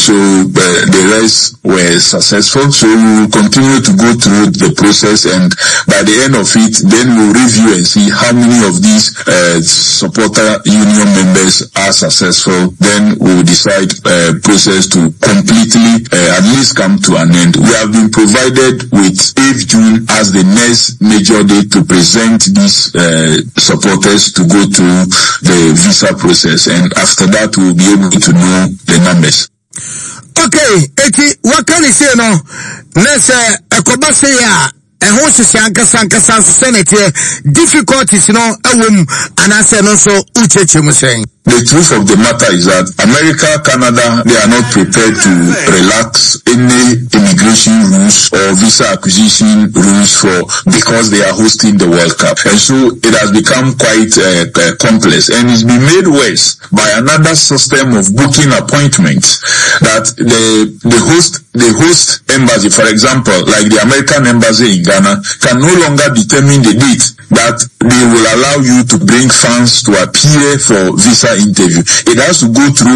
so the rest were successful. So we will continue to go through the process, and by the end of it, then we'll review and see how many of these supporter union members are successful. Then we'll decide process to completely at least come to an end. We have been provided with 8th June as the next major day to present these supporters to go through the visa process, and after that we'll be able to know the numbers. Okay, Eti, what can you say now? Let's say a Kobasea. A horse is Sanka Senate difficulties, and I said also Uche was saying. The truth of the matter is that America, Canada, they are not prepared to relax any immigration rules or visa acquisition rules because they are hosting the World Cup. And so it has become quite complex, and it's been made worse by another system of booking appointments that the host embassy, for example, like the American embassy in Ghana, can no longer determine the date that they will allow you to bring fans to appear for visa interview. It has to go through